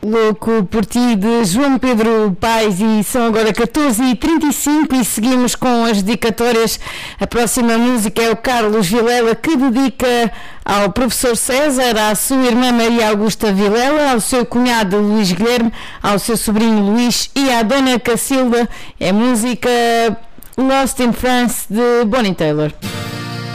Louco por Ti, de João Pedro Paes, e são agora 14h35 e seguimos com as dedicatórias. A próxima música é o Carlos Vilela, que dedica ao professor César, à sua irmã Maria Augusta Vilela, ao seu cunhado Luís Guilherme, ao seu sobrinho Luís e à dona Cacilda. É música Lost in France, de Bonnie Taylor.